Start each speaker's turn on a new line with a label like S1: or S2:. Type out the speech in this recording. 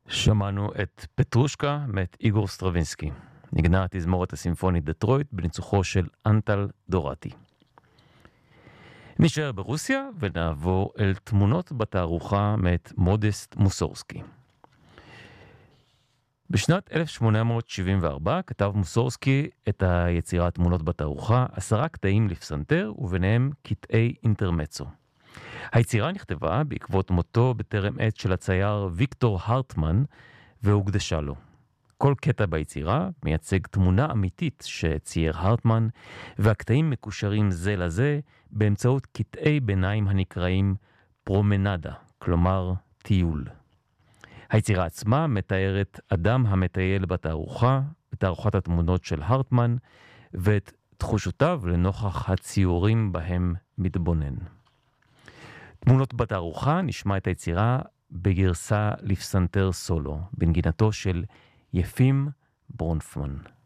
S1: שמענו את פטרושקה מאת איגור סטרווינסקי. נגנה התזמורת הסימפונית דטרויט בניצוחו של אנטל דורטי. נשאר ברוסיה ונעבור אל תמונות בתערוכה מאת מודסט מוסורסקי. בשנת 1874 כתב מוסורסקי את היצירת תמונות בתערוכה 10 קטעים לפסנתר וביניהם קטעי אינטרמצו. היצירה נכתבה בעקבות מותו בטרם עת של הצייר ויקטור הרטמן והוקדשה לו. כל קטע ביצירה מייצג תמונה אמיתית שצייר הרטמן, והקטעים מקושרים זה לזה באמצעות קטעי ביניים הנקראים פרומנדה, כלומר טיול. היצירה עצמה מתארת אדם המטייל בתערוכת התמונות של הרטמן, ואת תחושותיו לנוכח הציורים בהם מתבונן. תמונות בתערוכה נשמע את היצירה בגרסה לפסנתר סולו, בנגינתו של יפים ברונפמן.